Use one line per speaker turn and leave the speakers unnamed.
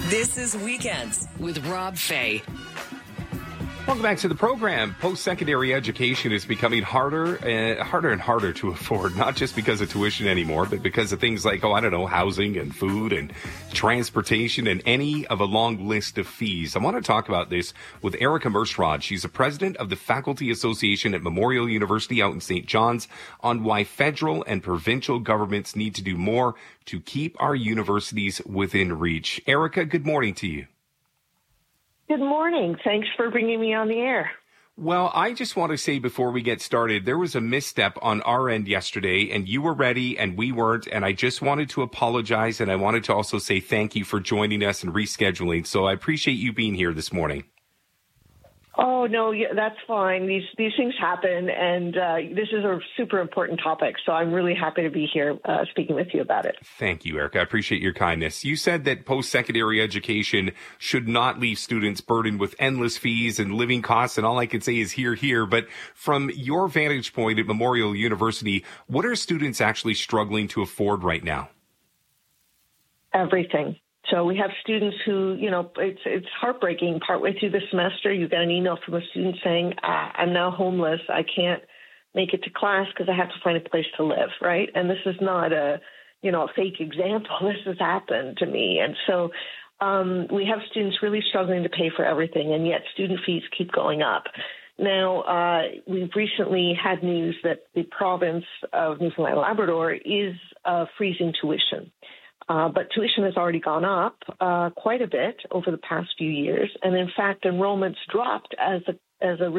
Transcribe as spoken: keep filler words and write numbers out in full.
This is Weekends with Rob Fay.
Welcome back to the program. Post-secondary education is becoming harder and harder and harder to afford, not just because of tuition anymore, but because of things like, oh, I don't know, housing and food and transportation and any of a long list of fees. I want to talk about this with Erica Merschrod. She's the president of the Faculty Association at Memorial University out in Saint John's on why federal and provincial governments need to do more to keep our universities within reach. Erica, good morning to you.
Good morning. Thanks for bringing me on the air.
Well, I just want to say before we get started, there was a misstep on our end yesterday, and you were ready and we weren't, and I just wanted to apologize, and I wanted to also say thank you for joining us and rescheduling. So I appreciate you being here this morning.
Oh, no, yeah, that's fine. These these things happen, and uh, this is a super important topic, so I'm really happy to be here uh, speaking with you about it.
Thank you, Erica. I appreciate your kindness. You said that post-secondary education should not leave students burdened with endless fees and living costs, and all I can say is here, here. But from your vantage point at Memorial University, what are students actually struggling to afford right now?
Everything. So we have students who, you know, it's it's heartbreaking. Partway through the semester, you get an email from a student saying, ah, I'm now homeless. I can't make it to class because I have to find a place to live, right? And this is not a, you know, a fake example. This has happened to me. And so um, we have students really struggling to pay for everything, and yet student fees keep going up. Now, uh, we've recently had news that the province of Newfoundland and Labrador is uh, freezing tuition. Uh, but tuition has already gone up uh, quite a bit over the past few years. And in fact, enrollments dropped as a, as a